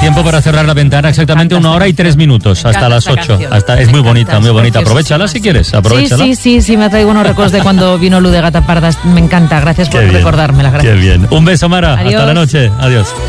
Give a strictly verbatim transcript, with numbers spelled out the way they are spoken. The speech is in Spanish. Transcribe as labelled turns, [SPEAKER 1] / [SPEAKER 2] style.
[SPEAKER 1] tiempo para cerrar la ventana, exactamente una hora y tres minutos, hasta las ocho. Hasta, es muy bonita, muy bonita. Aprovechala si quieres, aprovechala.
[SPEAKER 2] Sí, sí, sí, sí, me traigo unos recuerdos de cuando vino Lu de Gata Parda. Me encanta, gracias por recordármela. Gracias.
[SPEAKER 1] Qué bien. Un beso, Mara. Adiós. Hasta la noche. Adiós.